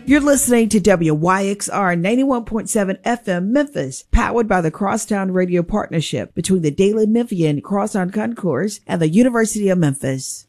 You're listening to WYXR 91.7 FM Memphis, powered by the Crosstown Radio Partnership between the Daily Memphian Crosstown Concourse and the University of Memphis.